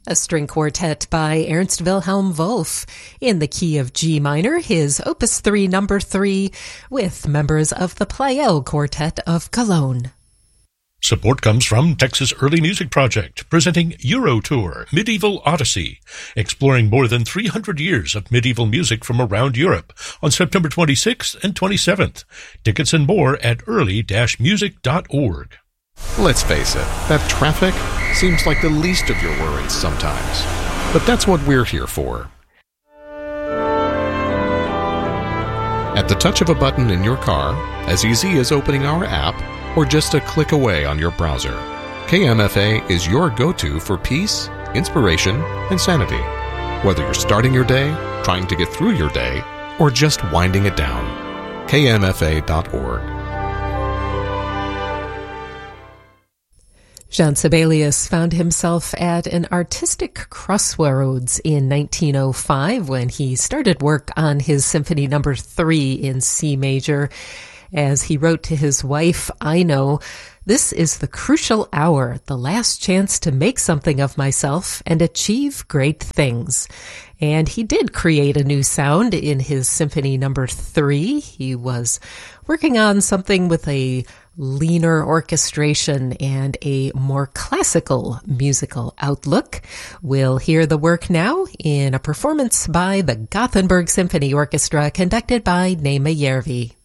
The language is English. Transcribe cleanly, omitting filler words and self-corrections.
A string quartet by Ernst Wilhelm Wolff in the key of G minor, his Opus 3 number 3, with members of the Pleyel Quartet of Cologne. Support comes from Texas Early Music Project, presenting Eurotour, Medieval Odyssey, exploring more than 300 years of medieval music from around Europe on September 26th and 27th. Tickets and more at early-music.org. Let's face it, that traffic seems like the least of your worries sometimes. But that's what we're here for. At the touch of a button in your car, as easy as opening our app, or just a click away on your browser, KMFA is your go-to for peace, inspiration, and sanity. Whether you're starting your day, trying to get through your day, or just winding it down. KMFA.org. Jean Sibelius found himself at an artistic crossroads in 1905 when he started work on his Symphony No. 3 in C major. As he wrote to his wife, Ino, "This is the crucial hour, the last chance to make something of myself and achieve great things." And he did create a new sound in his Symphony No. 3. He was working on something with a leaner orchestration and a more classical musical outlook. We'll hear the work now in a performance by the Gothenburg Symphony Orchestra conducted by Neema Järvi.